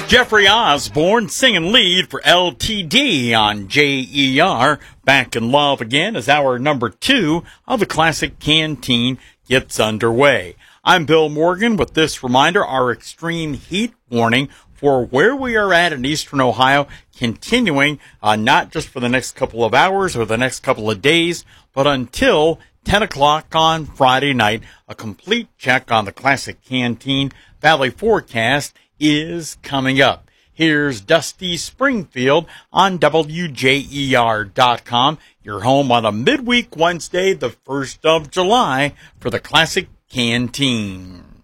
Jeffrey Osborne singing lead for LTD on JER. Back in Love again as hour number 2 of the Classic Canteen gets underway. I'm Bill Morgan with this reminder, our extreme heat warning for where we are at in eastern Ohio, continuing not just for the next couple of hours or the next couple of days, but until 10 o'clock on Friday night. A complete check on the Classic Canteen Valley forecast is coming up. Here's Dusty Springfield on WJER.com, your home on a midweek Wednesday, the 1st of July, for the Classic Canteen.